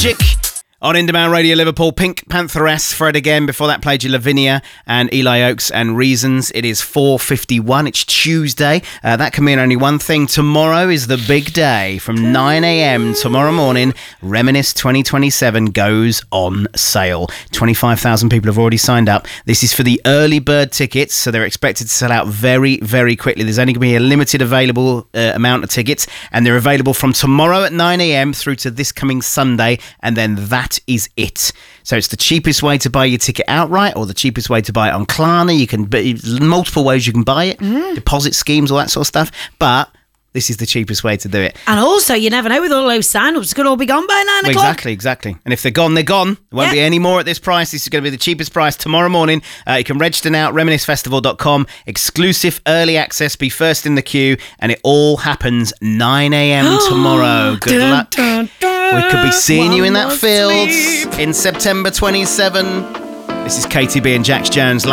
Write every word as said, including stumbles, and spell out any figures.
Magic on Indemand Radio Liverpool. Pink Pantheress, Fred again. Before that played you Lavinia and Eli Oaks and Reasons. It is four fifty-one. It's Tuesday. Uh, that can mean only one thing. Tomorrow is the big day. From nine a.m. tomorrow morning, Reminisce twenty twenty-seven goes on sale. twenty-five thousand people have already signed up. This is for the early bird tickets, so they're expected to sell out very, very quickly. There's only going to be a limited available uh, amount of tickets, and they're available from tomorrow at nine a.m. through to this coming Sunday, and then that is it. So it's the cheapest way to buy your ticket outright, or the cheapest way to buy it on Klarna. You can multiple ways you can buy it, mm. deposit schemes, all that sort of stuff. But this is the cheapest way to do it. And also, you never know with all those sign-ups, it could all be gone by nine well, o'clock. Exactly, exactly. And if they're gone, they're gone. There won't yeah. be any more at this price. This is going to be the cheapest price tomorrow morning. Uh, you can register now at reminisce festival dot com. Exclusive early access, be first in the queue, and it all happens nine a.m. tomorrow. Good dun, luck. Dun, dun, we could be seeing you in that field sleep. in September twenty-seventh. This is Katie B and Jax Jones.